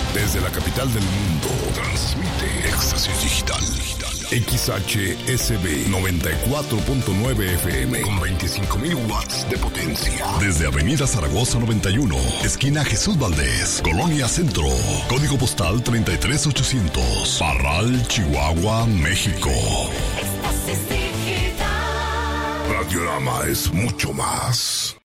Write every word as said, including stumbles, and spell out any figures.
Desde la capital del mundo, transmite Éxtasis Digital. X H S B noventa y cuatro punto nueve F M con veinticinco mil watts de potencia. Desde Avenida Zaragoza noventa y uno, esquina Jesús Valdés, Colonia Centro. Código postal treinta y tres ochocientos. Parral, Chihuahua, México. Radiorama es mucho más.